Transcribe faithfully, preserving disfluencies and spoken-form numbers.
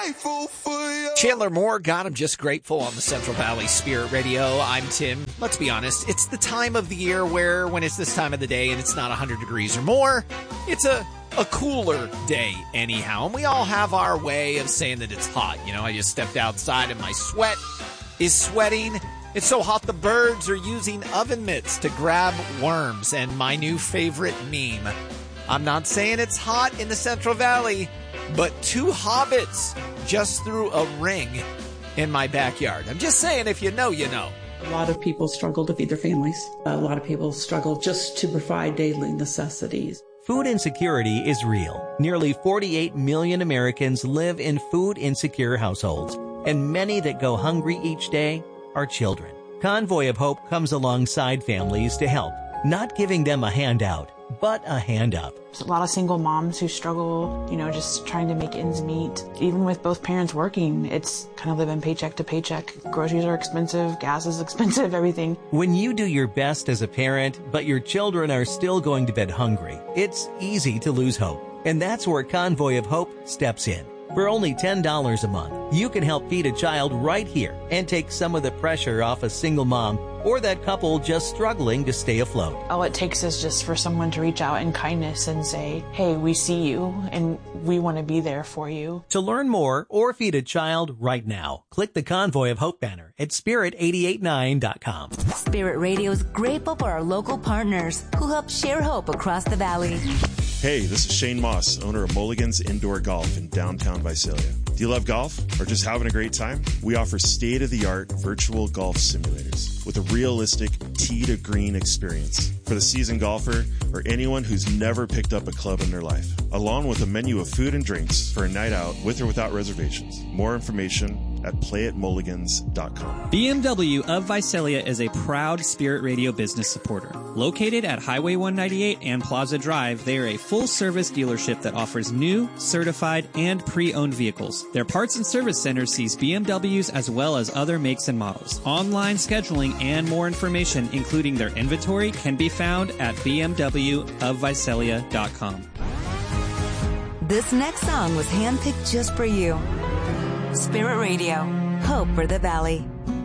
Chandler Moore, God, I'm just grateful on the Central Valley Spirit Radio. I'm Tim. Let's be honest, it's the time of the year where when it's this time of the day and it's not one hundred degrees or more, it's a, a cooler day anyhow. And we all have our way of saying that it's hot. You know, I just stepped outside and my sweat is sweating. It's so hot the birds are using oven mitts to grab worms. And my new favorite meme, I'm not saying it's hot in the Central Valley, but two hobbits just threw a ring in my backyard. I'm just saying, if you know, you know. A lot of people struggle to feed their families. A lot of people struggle just to provide daily necessities. Food insecurity is real. Nearly forty-eight million Americans live in food insecure households, and many that go hungry each day are children. Convoy of Hope comes alongside families to help, not giving them a handout, but a hand up. There's a lot of single moms who struggle, you know, just trying to make ends meet. Even with both parents working, it's kind of living paycheck to paycheck. Groceries are expensive, gas is expensive, everything. When you do your best as a parent, but your children are still going to bed hungry, it's easy to lose hope. And that's where Convoy of Hope steps in. For only ten dollars a month, you can help feed a child right here and take some of the pressure off a single mom or that couple just struggling to stay afloat. All it takes is just for someone to reach out in kindness and say, hey, we see you and we want to be there for you. To learn more or feed a child right now, click the Convoy of Hope banner at spirit eight eight nine dot com. Spirit Radio is grateful for our local partners who help share hope across the valley. Hey, this is Shane Moss, owner of Mulligan's Indoor Golf in downtown Visalia. Do you love golf or just having a great time? We offer state-of-the-art virtual golf simulators with a realistic tee to green experience for the seasoned golfer or anyone who's never picked up a club in their life, along with a menu of food and drinks for a night out with or without reservations. More information at play at mulligans dot com. B M W of Visalia is a proud Spirit Radio business supporter. Located at Highway one ninety-eight and Plaza Drive, they are a full-service dealership that offers new, certified, and pre-owned vehicles. Their parts and service center sees B M Ws as well as other makes and models. Online scheduling and more information, including their inventory, can be found at b m w of visalia dot com. This next song was handpicked just for you. Spirit Radio, hope for the valley.